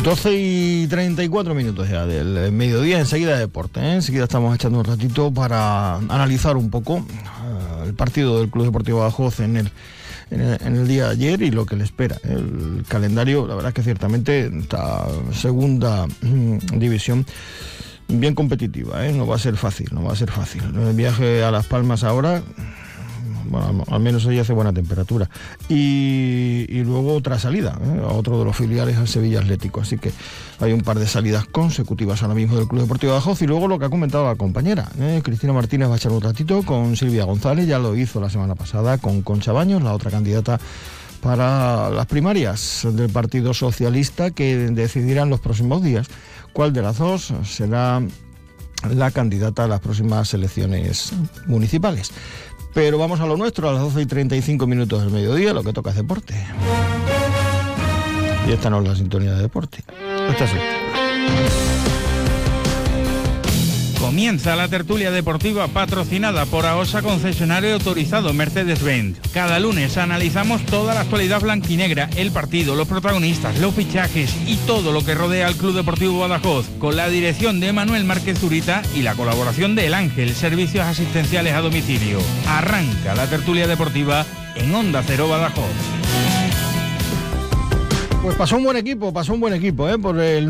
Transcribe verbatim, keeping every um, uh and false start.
doce y treinta y cuatro minutos ya del mediodía, enseguida deporte, ¿eh? Enseguida estamos echando un ratito para analizar un poco uh, el partido del Club Deportivo Badajoz en el, en el, en el día de ayer y lo que le espera. El calendario, la verdad es que ciertamente esta segunda mm, división bien competitiva, ¿eh? No va a ser fácil, no va a ser fácil. El viaje a Las Palmas ahora, bueno, al menos hoy hace buena temperatura, y, y luego otra salida, ¿eh? A otro de los filiales, al Sevilla Atlético, así que hay un par de salidas consecutivas ahora mismo del Club Deportivo Badajoz. Y luego lo que ha comentado la compañera, ¿eh? Cristina Martínez va a echar un ratito con Silvia González, ya lo hizo la semana pasada con Concha Baños, la otra candidata para las primarias del Partido Socialista, que decidirán los próximos días cuál de las dos será la candidata a las próximas elecciones municipales. Pero vamos a lo nuestro, a las doce y treinta y cinco minutos del mediodía, lo que toca es deporte. Y esta no es la sintonía de deporte. Esta sí. Comienza la tertulia deportiva patrocinada por AOSA, concesionario autorizado Mercedes-Benz. Cada lunes analizamos toda la actualidad blanquinegra, el partido, los protagonistas, los fichajes y todo lo que rodea al Club Deportivo Badajoz, con la dirección de Manuel Márquez Zurita y la colaboración de El Ángel, servicios asistenciales a domicilio. Arranca la tertulia deportiva en Onda Cero Badajoz. Pues pasó un buen equipo, pasó un buen equipo, ¿eh? Por el